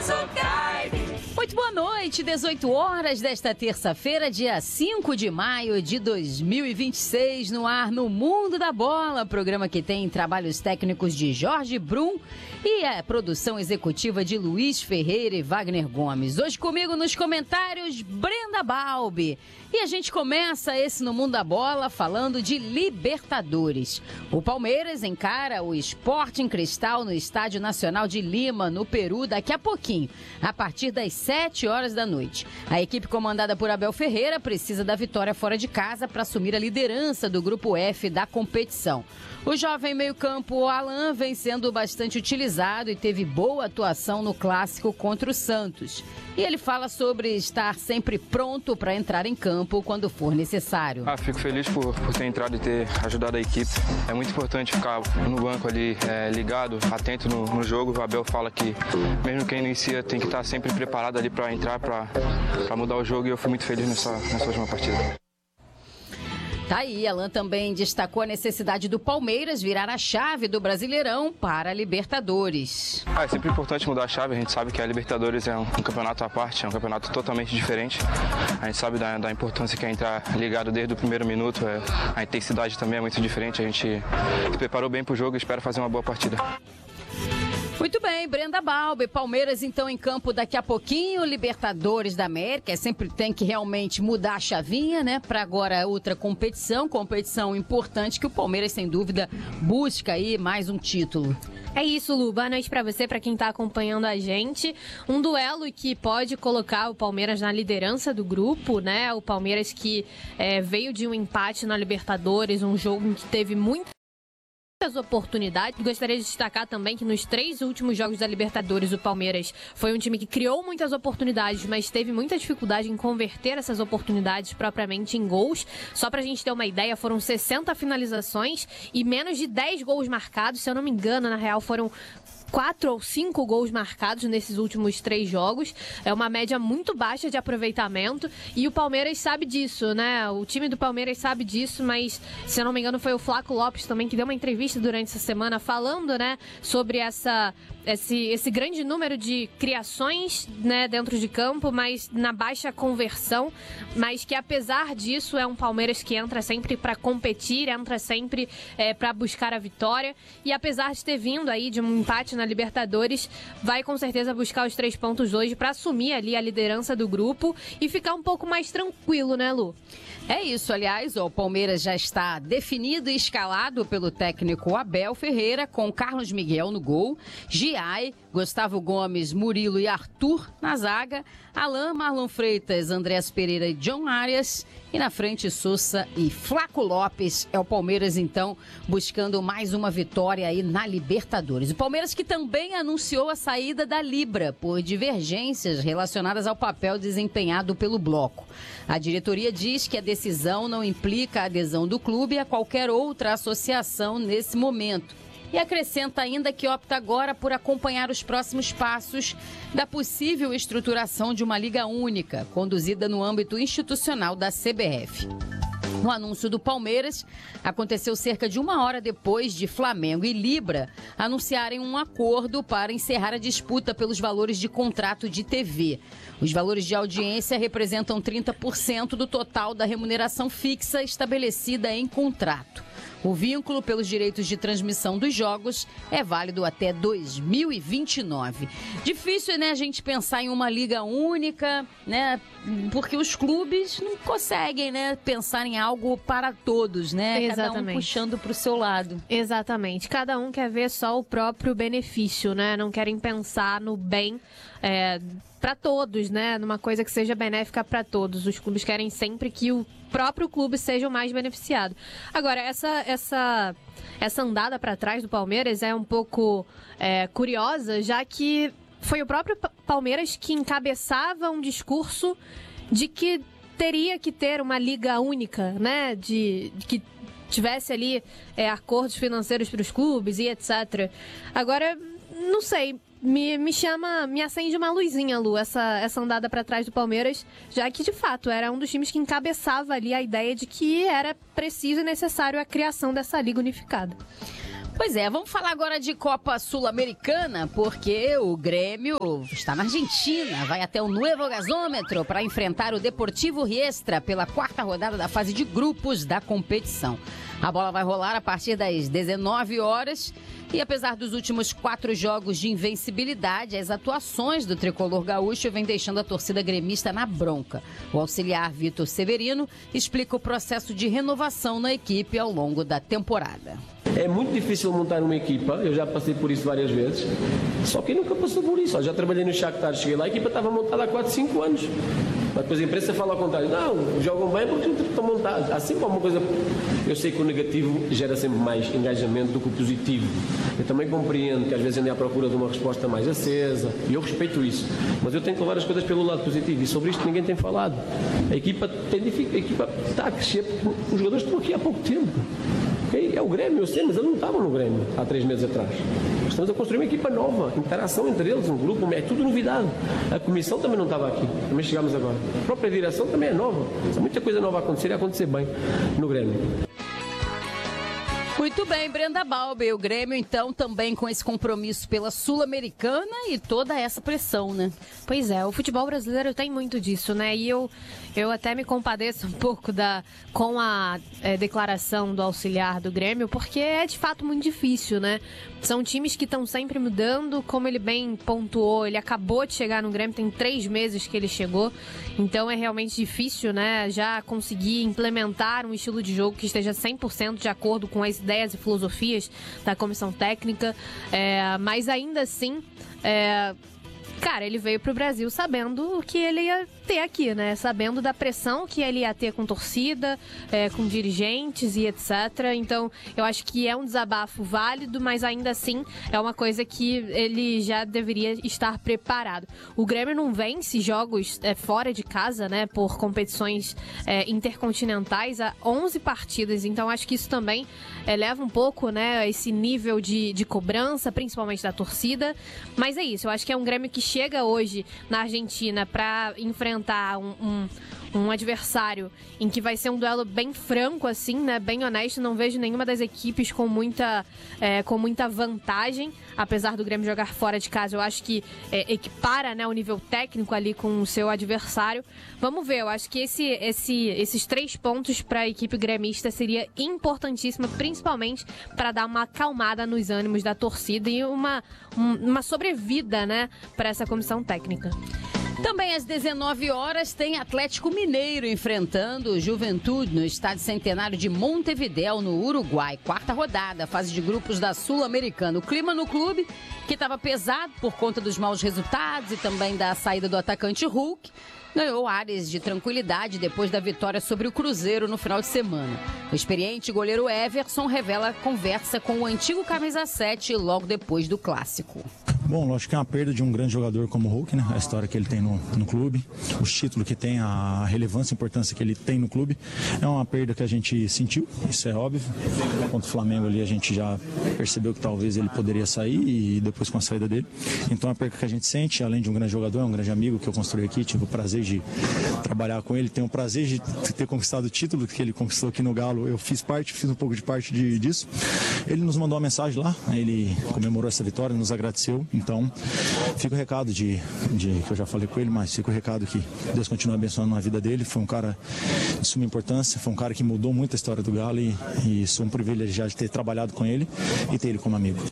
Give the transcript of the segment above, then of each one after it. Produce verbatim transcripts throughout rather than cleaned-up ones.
Muito boa noite, dezoito horas desta terça-feira, dia cinco de maio de dois mil e vinte e seis, no ar no Mundo da Bola, programa que tem trabalhos técnicos de Jorge Brum e a produção executiva de Luiz Ferreira e Wagner Gomes. Hoje comigo nos comentários, Brenda Balbi. E a gente começa esse no Mundo da Bola falando de Libertadores. O Palmeiras encara o Sporting Cristal no Estádio Nacional de Lima, no Peru, daqui a pouquinho, a partir das sete horas da noite. A equipe comandada por Abel Ferreira precisa da vitória fora de casa para assumir a liderança do Grupo F da competição. O jovem meio-campo Alan vem sendo bastante utilizado e teve boa atuação no clássico contra o Santos. E ele fala sobre estar sempre pronto para entrar em campo quando for necessário. Ah, fico feliz por, por ter entrado e ter ajudado a equipe. É muito importante ficar no banco ali, é, ligado, atento no, no jogo. O Abel fala que mesmo quem inicia tem que estar sempre preparado ali para entrar, para mudar o jogo, e eu fui muito feliz nessa, nessa última partida. Tá aí, Alan também destacou a necessidade do Palmeiras virar a chave do Brasileirão para a Libertadores. Ah, é sempre importante mudar a chave. A gente sabe que a Libertadores é um, um campeonato à parte, é um campeonato totalmente diferente. A gente sabe da, da importância que é entrar ligado desde o primeiro minuto. É, a intensidade também é muito diferente. A gente se preparou bem para o jogo e espera fazer uma boa partida. Muito bem, Brenda Balbi. Palmeiras então em campo daqui a pouquinho, Libertadores da América, sempre tem que realmente mudar a chavinha, né, para agora outra competição, competição importante que o Palmeiras sem dúvida busca aí mais um título. É isso, Lu. Boa noite pra você, pra quem tá acompanhando a gente. Um duelo que pode colocar o Palmeiras na liderança do grupo, né? O Palmeiras que é, veio de um empate na Libertadores, um jogo em que teve muito muitas oportunidades. Gostaria de destacar também que nos três últimos jogos da Libertadores o Palmeiras foi um time que criou muitas oportunidades, mas teve muita dificuldade em converter essas oportunidades propriamente em gols. Só pra gente ter uma ideia, foram sessenta finalizações e menos de dez gols marcados. Se eu não me engano, na real foram quatro ou cinco gols marcados nesses últimos três jogos. É uma média muito baixa de aproveitamento e o Palmeiras sabe disso, né? O time do Palmeiras sabe disso, mas se eu não me engano foi o Flaco Lopes também que deu uma entrevista durante essa semana falando, né, sobre essa, esse, esse grande número de criações, né, dentro de campo, mas na baixa conversão, mas que apesar disso é um Palmeiras que entra sempre para competir, entra sempre é, para buscar a vitória, e apesar de ter vindo aí de um empate na Libertadores, vai com certeza buscar os três pontos hoje para assumir ali a liderança do grupo e ficar um pouco mais tranquilo, né, Lu? É isso, aliás, ó, o Palmeiras já está definido e escalado pelo técnico Abel Ferreira, com Carlos Miguel no gol, Giai, Gustavo Gomes, Murilo e Arthur na zaga, Alan, Marlon Freitas, Andrés Pereira e John Arias, e na frente Sousa e Flaco Lopes. É o Palmeiras, então, buscando mais uma vitória aí na Libertadores. O Palmeiras que também anunciou a saída da Libra por divergências relacionadas ao papel desempenhado pelo bloco. A diretoria diz que a decisão não implica a adesão do clube a qualquer outra associação nesse momento. E acrescenta ainda que opta agora por acompanhar os próximos passos da possível estruturação de uma liga única, conduzida no âmbito institucional da C B F. O anúncio do Palmeiras aconteceu cerca de uma hora depois de Flamengo e Libra anunciarem um acordo para encerrar a disputa pelos valores de contrato de T V. Os valores de audiência representam trinta por cento do total da remuneração fixa estabelecida em contrato. O vínculo pelos direitos de transmissão dos jogos é válido até dois mil e vinte e nove. Difícil, né, a gente pensar em uma liga única, né, porque os clubes não conseguem, né, pensar em algo para todos, né? Exatamente. Cada um puxando para o seu lado. Exatamente. Cada um quer ver só o próprio benefício, né? Não querem pensar no bem é, para todos, né? Numa coisa que seja benéfica para todos. Os clubes querem sempre que o próprio clube seja o mais beneficiado. Agora, essa, essa, essa andada para trás do Palmeiras é um pouco é, curiosa, já que foi o próprio Palmeiras que encabeçava um discurso de que teria que ter uma liga única, né? De, de que tivesse ali é, acordos financeiros para os clubes e etcétera. Agora, não sei, me, me chama, me acende uma luzinha, Lu, essa, essa andada para trás do Palmeiras, já que de fato era um dos times que encabeçava ali a ideia de que era preciso e necessário a criação dessa liga unificada. Pois é, vamos falar agora de Copa Sul-Americana, porque o Grêmio está na Argentina, vai até o Nuevo Gasômetro para enfrentar o Deportivo Riestra pela quarta rodada da fase de grupos da competição. A bola vai rolar a partir das dezenove horas e apesar dos últimos quatro jogos de invencibilidade, as atuações do tricolor gaúcho vêm deixando a torcida gremista na bronca. O auxiliar Vitor Severino explica o processo de renovação na equipe ao longo da temporada. É muito difícil montar uma equipa, eu já passei por isso várias vezes, só que eu nunca passou por isso. Eu já trabalhei no Shakhtar, cheguei lá, a equipa estava montada há quatro, cinco anos. Mas depois a imprensa fala ao contrário, não, jogam bem porque estão montados. Há sempre alguma coisa. Eu sei que o negativo gera sempre mais engajamento do que o positivo. Eu também compreendo que às vezes andem à procura de uma resposta mais acesa, e eu respeito isso. Mas eu tenho que levar as coisas pelo lado positivo, e sobre isto ninguém tem falado. A equipa, tem, a equipa está a crescer, os jogadores estão aqui há pouco tempo. É o Grêmio, eu sei, mas eles não estavam no Grêmio há três meses atrás. Estamos a construir uma equipa nova, interação entre eles, um grupo, é tudo novidade. A comissão também não estava aqui, também chegámos agora. A própria direção também é nova. Há muita coisa nova a acontecer e a acontecer bem no Grêmio. Muito bem, Brenda Balbi, o Grêmio então também com esse compromisso pela Sul-Americana e toda essa pressão, né? Pois é, o futebol brasileiro tem muito disso, né? E eu, eu até me compadeço um pouco da, com a é, declaração do auxiliar do Grêmio, porque é de fato muito difícil, né? São times que estão sempre mudando, como ele bem pontuou, ele acabou de chegar no Grêmio, tem três meses que ele chegou, então é realmente difícil, né? Já conseguir implementar um estilo de jogo que esteja cem por cento de acordo com as ideias e filosofias da comissão técnica, é, mas ainda assim, é, cara, ele veio pro Brasil sabendo o que ele ia ter aqui, né? Sabendo da pressão que ele ia ter com torcida, é, com dirigentes e etcétera. Então, eu acho que é um desabafo válido, mas ainda assim é uma coisa que ele já deveria estar preparado. O Grêmio não vence jogos é, fora de casa, né? Por competições é, intercontinentais há onze partidas. Então, acho que isso também eleva um pouco, né? Esse nível de, de cobrança, principalmente da torcida. Mas é isso, eu acho que é um Grêmio que chega hoje na Argentina para enfrentar um, um, um adversário em que vai ser um duelo bem franco, assim, né? Bem honesto. Não vejo nenhuma das equipes com muita, é, com muita vantagem, apesar do Grêmio jogar fora de casa. Eu acho que é, equipara, né, o nível técnico ali com o seu adversário. Vamos ver, eu acho que esse, esse, esses três pontos para a equipe gremista seria importantíssima, principalmente para dar uma acalmada nos ânimos da torcida e uma, um, uma sobrevida, né, para essa comissão técnica. Também às dezenove horas tem Atlético Mineiro enfrentando o Juventude no Estádio Centenário de Montevidéu, no Uruguai. Quarta rodada, fase de grupos da Sul-Americana. O clima no clube, que estava pesado por conta dos maus resultados e também da saída do atacante Hulk, ganhou áreas de tranquilidade depois da vitória sobre o Cruzeiro no final de semana. O experiente goleiro Everson revela conversa com o antigo camisa sete logo depois do clássico. Bom, lógico que é uma perda de um grande jogador como o Hulk, né? A história que ele tem no, no clube, os títulos que tem, a relevância e importância que ele tem no clube. É uma perda que a gente sentiu, isso é óbvio. Contra o Flamengo ali a gente já percebeu que talvez ele poderia sair e depois com a saída dele. Então é uma perda que a gente sente, além de um grande jogador, é um grande amigo que eu construí aqui, tive o prazer de trabalhar com ele, tenho o prazer de ter conquistado o título que ele conquistou aqui no Galo. Eu fiz parte, fiz um pouco de parte de, disso. Ele nos mandou uma mensagem lá, ele comemorou essa vitória, nos agradeceu. Então, fica o recado de, de que eu já falei com ele, mas fica o recado que Deus continue abençoando a vida dele. Foi um cara de suma importância, foi um cara que mudou muito a história do Galo e, e sou um privilegiado de ter trabalhado com ele e ter ele como amigo.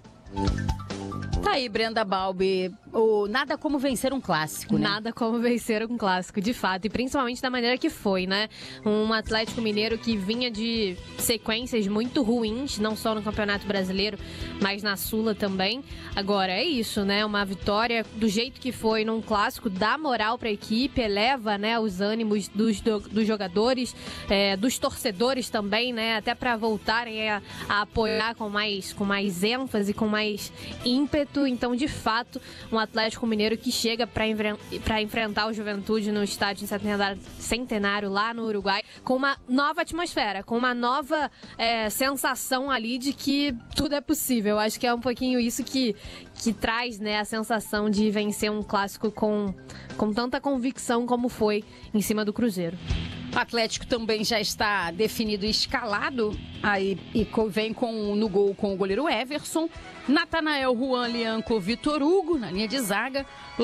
Tá aí, Brenda Balbi, o nada como vencer um clássico, né? Nada como vencer um clássico, de fato, e principalmente da maneira que foi, né? Um Atlético Mineiro que vinha de sequências muito ruins, não só no Campeonato Brasileiro, mas na Sula também. Agora, é isso, né? Uma vitória do jeito que foi num clássico, dá moral pra equipe, eleva, né, os ânimos dos, do, dos jogadores, é, dos torcedores também, né? Até pra voltarem a, a apoiar com mais, com mais ênfase, com mais ímpeto. Então, de fato, um Atlético Mineiro que chega para enfrentar o Juventude no estádio centenário, centenário lá no Uruguai, com uma nova atmosfera, com uma nova é, sensação ali de que tudo é possível. Eu acho que é um pouquinho isso que, que traz, né, a sensação de vencer um clássico com, com tanta convicção como foi em cima do Cruzeiro. O Atlético também já está definido e escalado. Aí e vem com, no gol com o goleiro Everson. Natanael, Juan, Lianco, Vitor Hugo na linha de zaga.